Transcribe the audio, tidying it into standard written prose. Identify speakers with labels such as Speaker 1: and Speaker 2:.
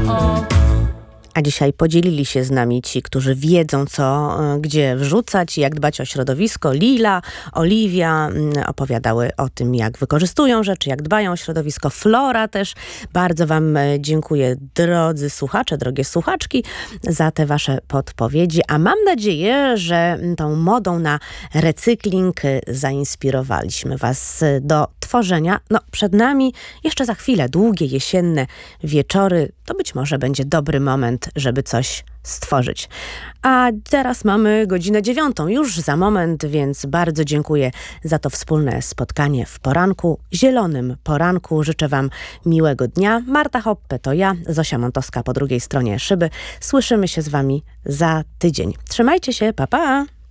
Speaker 1: A dzisiaj podzielili się z nami ci, którzy wiedzą, co gdzie wrzucać, jak dbać o środowisko. Lila, Oliwia opowiadały o tym, jak wykorzystują rzeczy, jak dbają o środowisko. Flora też. Bardzo wam dziękuję, drodzy słuchacze, drogie słuchaczki, za te wasze podpowiedzi. A mam nadzieję, że tą modą na recykling zainspirowaliśmy was do tworzenia. No, przed nami jeszcze za chwilę długie jesienne wieczory. To być może będzie dobry moment, żeby coś stworzyć. A teraz mamy godzinę 9, już za moment, więc bardzo dziękuję za to wspólne spotkanie w poranku, zielonym poranku. Życzę wam miłego dnia. Marta Hoppe to ja, Zosia Montowska po drugiej stronie szyby. Słyszymy się z wami za tydzień. Trzymajcie się, pa pa!